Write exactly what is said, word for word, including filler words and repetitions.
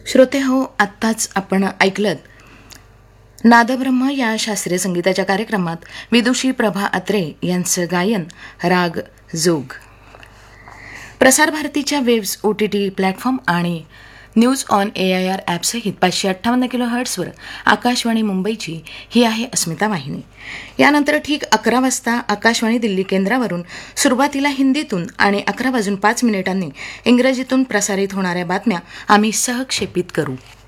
श्रोते हो, आत्ताच आपण ऐकलत नादब्रह्म या शास्त्रीय संगीताच्या कार्यक्रमात विदुषी प्रभा अत्रे यांचं गायन राग जोग. प्रसार भारतीच्या waves O T T platform आणि news on A I R ॲपसहित पाचशे अठ्ठावन्न किलो हर्ट्सवर आकाशवाणी मुंबईची ही आहे अस्मिता वाहिनी. यानंतर ठीक अकरा वाजता आकाशवाणी दिल्ली केंद्रावरून सुरुवातीला हिंदीतून आणि अकरा वाजून पाच मिनिटांनी इंग्रजीतून प्रसारित होणाऱ्या बातम्या आम्ही सहक्षेपित करू.